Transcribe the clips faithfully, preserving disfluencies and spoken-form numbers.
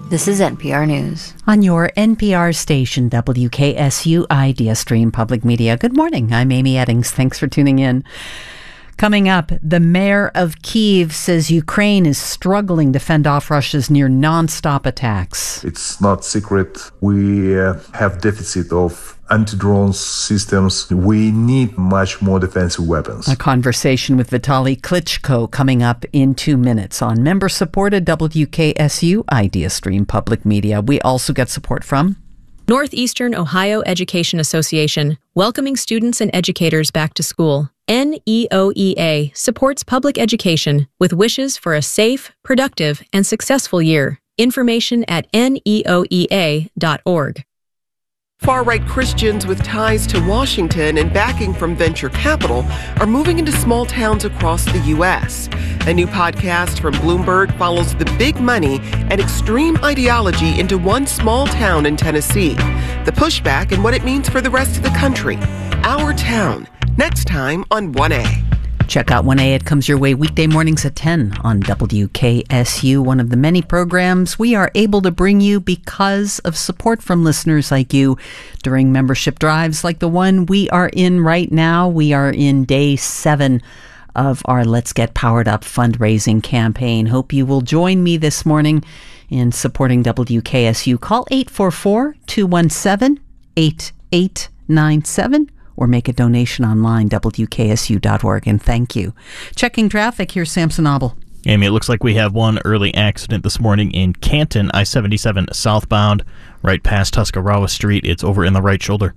This is N P R News. On your N P R station, W K S U Idea Stream Public Media. Good morning. I'm Amy Eddings. Thanks for tuning in. Coming up, the mayor of Kyiv says Ukraine is struggling to fend off Russia's near non-stop attacks. It's not secret. We uh, have deficit of anti-drone systems. We need much more defensive weapons. A conversation with Vitaly Klitschko coming up in two minutes on member-supported W K S U Idea Stream Public Media. We also get support from Northeastern Ohio Education Association, welcoming students and educators back to school. N E O E A supports public education with wishes for a safe, productive, and successful year. Information at N E O E A dot org. Far-right Christians with ties to Washington and backing from venture capital are moving into small towns across the U S. A new podcast from Bloomberg follows the big money and extreme ideology into one small town in Tennessee. The pushback and what it means for the rest of the country. Our Town, next time on one A. Check out one A. It comes your way weekday mornings at ten on W K S U, one of the many programs we are able to bring you because of support from listeners like you during membership drives like the one we are in right now. We are in day seven of our Let's Get Powered Up fundraising campaign. Hope you will join me this morning in supporting W K S U. Call eight four four, two one seven, eight eight nine seven. or make a donation online, W K S U dot org. And thank you. Checking traffic, here's Samson Abel. Amy, it looks like we have one early accident this morning in Canton, I seventy-seven southbound, right past Tuscarawas Street. It's over in the right shoulder.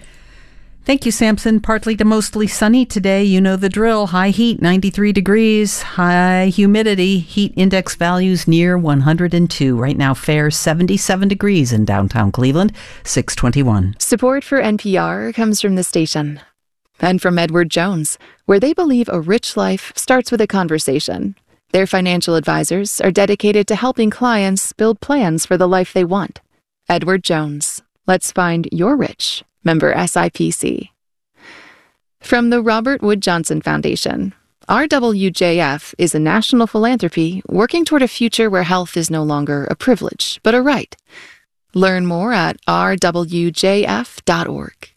Thank you, Samson. Partly to mostly sunny today. You know the drill. High heat, ninety-three degrees. High humidity. Heat index values near one hundred two. Right now, fair seventy-seven degrees in downtown Cleveland, six twenty-one. Support for N P R comes from the station and from Edward Jones, where they believe a rich life starts with a conversation. Their financial advisors are dedicated to helping clients build plans for the life they want. Edward Jones. Let's find your rich. Member S I P C. From the Robert Wood Johnson Foundation, R W J F is a national philanthropy working toward a future where health is no longer a privilege, but a right. Learn more at R W J F dot org.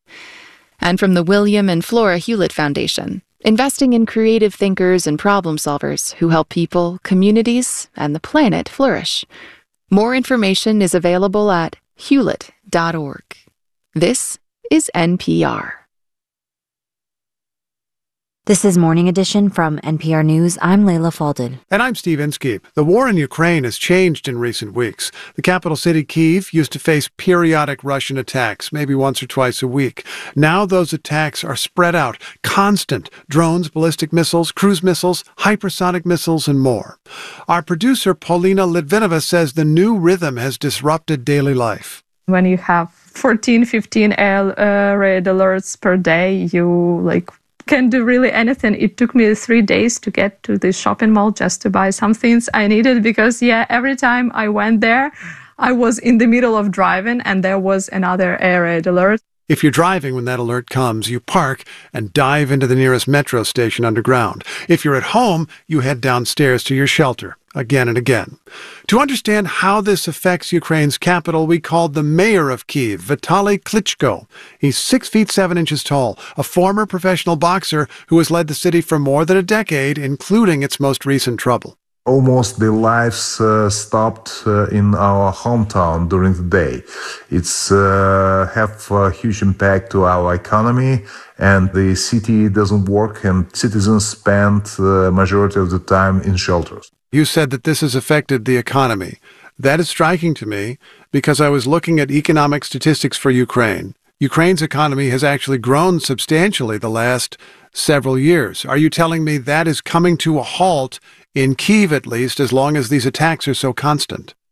And from the William and Flora Hewlett Foundation, investing in creative thinkers and problem solvers who help people, communities, and the planet flourish. More information is available at hewlett dot org. This is N P R. This is Morning Edition from N P R News. I'm Layla Falded. And I'm Steve Inskeep. The war in Ukraine has changed in recent weeks. The capital city, Kyiv, used to face periodic Russian attacks, maybe once or twice a week. Now those attacks are spread out, constant. Drones, ballistic missiles, cruise missiles, hypersonic missiles, and more. Our producer, Paulina Litvinova, says the new rhythm has disrupted daily life. When you have fourteen, fifteen uh, red alerts per day, you like can do really anything. It took me three days to get to the shopping mall just to buy some things I needed because, yeah, every time I went there, I was in the middle of driving and there was another air raid alert. If you're driving when that alert comes, you park and dive into the nearest metro station underground. If you're at home, you head downstairs to your shelter, again and again. To understand how this affects Ukraine's capital, we called the mayor of Kyiv, Vitaly Klitschko. He's six feet seven inches tall, a former professional boxer who has led the city for more than a decade, including its most recent trouble. Almost the lives uh, stopped uh, in our hometown during the day. It's uh, have a huge impact to our economy, and the city doesn't work, and citizens spend the majority of the time in shelters. You said that this has affected the economy. That is striking to me because I was looking at economic statistics for Ukraine. Ukraine's economy has actually grown substantially the last several years. Are you telling me that is coming to a halt in Kyiv, at least, as long as these attacks are so constant?